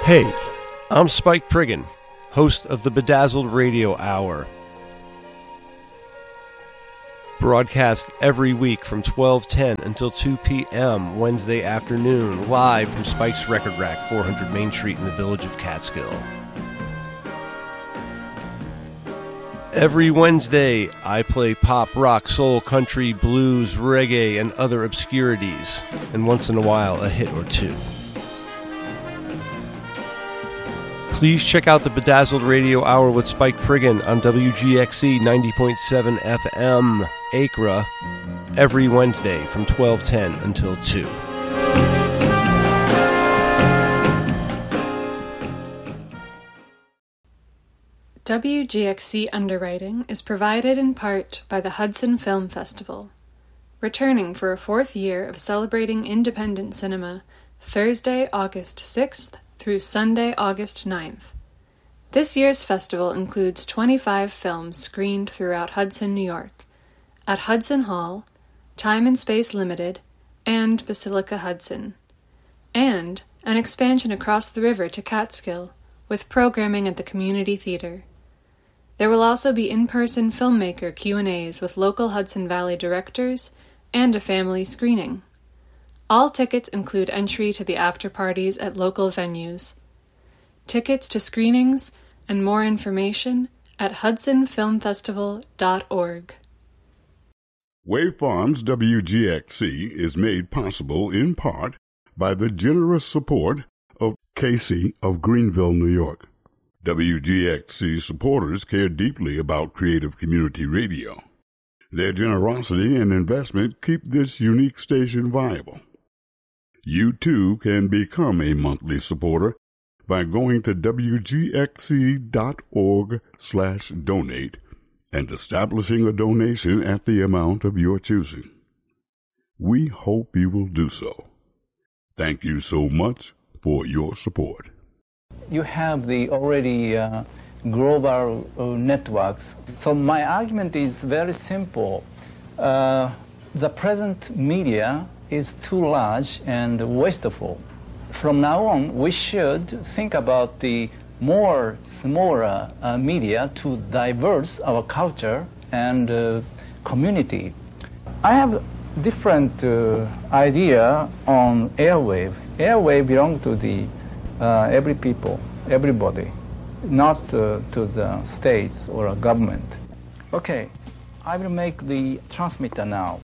Hey, I'm Spike Priggen, host of the Bedazzled Radio Hour. Broadcast every week from 12:10 until 2 p.m. Wednesday afternoon, live from Spike's Record Rack, 400 Main Street in the village of Catskill. Every Wednesday, I play pop, rock, soul, country, blues, reggae, and other obscurities, and once in a while, a hit or two. Please check out the Bedazzled Radio Hour with Spike Priggen on WGXC 90.7 FM, Acra, every Wednesday from 12:10 until 2. WGXC underwriting is provided in part by the Hudson Film Festival, returning for a fourth year of celebrating independent cinema, Thursday, August 6th through Sunday, August 9th. This year's festival includes 25 films screened throughout Hudson, New York, at Hudson Hall, Time and Space Limited, and Basilica Hudson, and an expansion across the river to Catskill, with programming at the Community Theater. There will also be in-person filmmaker Q&As with local Hudson Valley directors and a family screening. All tickets include entry to the after-parties at local venues. Tickets to screenings and more information at hudsonfilmfestival.org. Wave Farms WGXC is made possible in part by the generous support of Casey of Greenville, New York. WGXC supporters care deeply about creative community radio. Their generosity and investment keep this unique station viable. You too can become a monthly supporter by going to wgxc.org/donate and establishing a donation at the amount of your choosing. We hope you will do so. Thank you so much for your support. You have the already global networks. So my argument is very simple. The present media is too large and wasteful. From now on, we should think about the more smaller media to diverse our culture and community. I have different idea on airwave. Airwave belong to the every people, everybody, not to the states or a government. Okay, I will make the transmitter now.